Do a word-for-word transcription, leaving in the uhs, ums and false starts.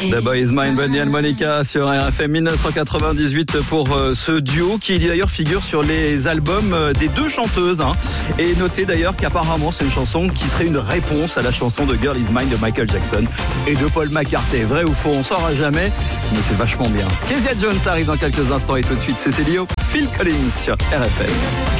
The Boy Is Mine, Brandy and Monica sur R F M dix-neuf cent quatre-vingt-dix-huit pour euh, ce duo qui d'ailleurs figure sur les albums euh, des deux chanteuses. Hein. Et notez d'ailleurs qu'apparemment c'est une chanson qui serait une réponse à la chanson de Girl Is Mine de Michael Jackson et de Paul McCartney. Vrai ou faux, on saura jamais, mais c'est vachement bien. Kezia Jones arrive dans quelques instants et tout de suite c'est Célio, Phil Collins sur R F M.